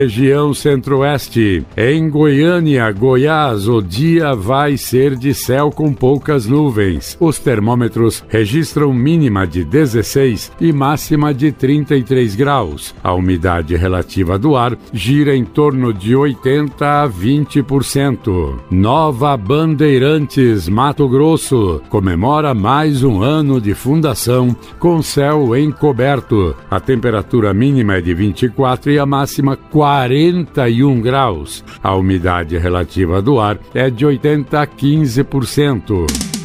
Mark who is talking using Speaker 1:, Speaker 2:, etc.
Speaker 1: Região Centro-Oeste. Em Goiânia, Goiás, o dia vai ser de céu com poucas nuvens. Os termômetros registram mínima de 16 e máxima de 33 graus. A umidade relativa do ar gira em torno de 80% a 20%. Nova Bandeirantes, Mato Grosso, comemora mais um ano de fundação com céu encoberto. A temperatura mínima é de 24 e a máxima 41 graus. A umidade relativa do ar é de 80% a 15%.